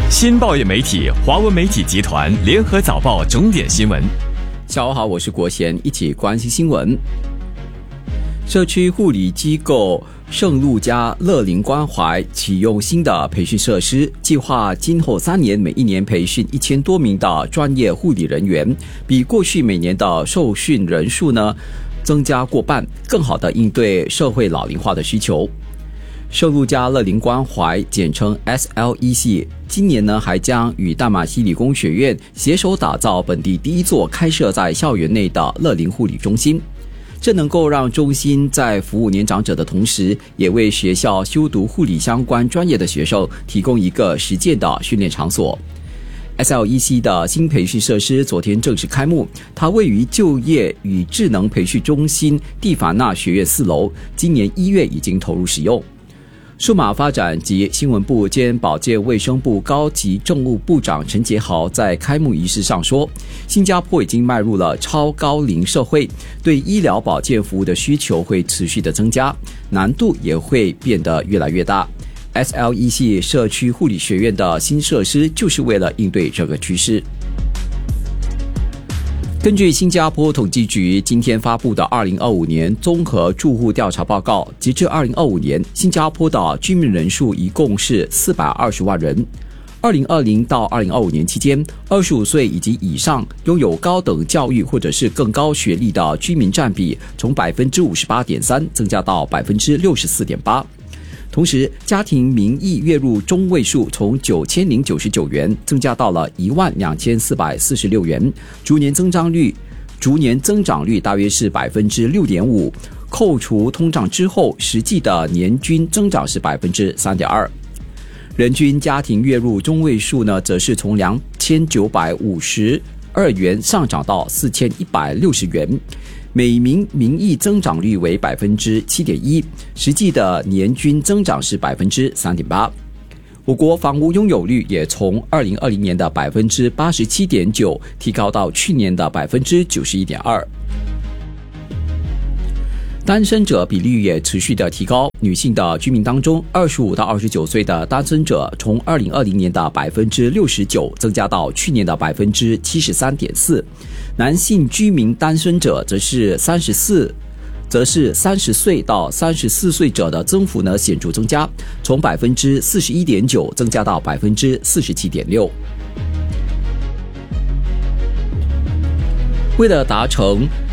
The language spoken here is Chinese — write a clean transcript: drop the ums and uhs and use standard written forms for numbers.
新报业媒体华文媒体集团联合早报重点新闻。 下午好，我是国贤，一起关心新闻。社区护理机构圣路加乐龄关怀启用新的培训设施，计划今后3年每一年培训1000多名的专业护理人员，比过去每年的受训人数呢增加过半，更好地应对社会老龄化的需求。圣路加乐龄关怀简称 SLEC 今年呢还将与淡马锡理工学院携手打造本地第一座开设在校园内的乐龄护理中心，这能够让中心在服务年长者的同时，也为学校修读护理相关专业的学生提供一个实践的训练场所。SLEC 的新培训设施昨天正式开幕，它位于就业与智能培训中心蒂法纳学院4楼，今年1月已经投入使用。数码发展及新闻部兼保健卫生部高级政务部长陈杰豪在开幕仪式上说，新加坡已经迈入了超高龄社会，对医疗保健服务的需求会持续的增加，难度也会变得越来越大。SLEC 社区护理学院的新设施就是为了应对这个趋势。根据新加坡统计局今天发布的2025年综合住户调查报告，截至2025年，新加坡的居民人数一共是420万人。2020到2025年期间，25岁以及以上拥有高等教育或者是更高学历的居民占比从 58.3% 增加到 64.8%。同时，家庭名义月入中位数从9099元增加到了12446元，逐年增长率大约是 6.5%， 扣除通胀之后，实际的年均增长是 3.2%。人均家庭月入中位数呢，则是从2952元上涨到4160元。每名名义增长率为 7.1%， 实际的年均增长是 3.8%。我国房屋拥有率也从2020年的 87.9% 提高到去年的 91.2%。单身者比例也持续的提高，女性的居民当中，25到29岁的单身者从2020年的 69% 增加到去年的 73.4%， 男性居民单身者则是30岁到34岁者的增幅呢显著增加，从 41.9% 增加到 47.6%。为了达成